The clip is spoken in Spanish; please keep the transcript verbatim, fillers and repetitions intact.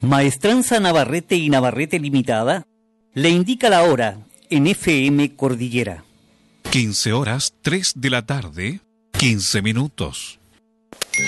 Maestranza Navarrete y Navarrete Limitada le indica la hora en F M Cordillera. quince horas, tres de la tarde, quince minutos.